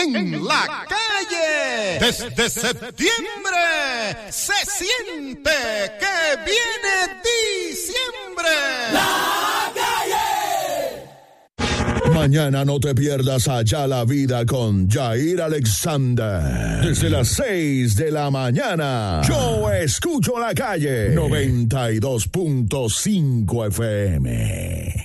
en la calle. Desde septiembre se siente que viene diciembre. La calle. Mañana no te pierdas Allá la Vida con Jair Alexander. Desde las 6 de la mañana. Yo escucho la calle. 92.5 FM.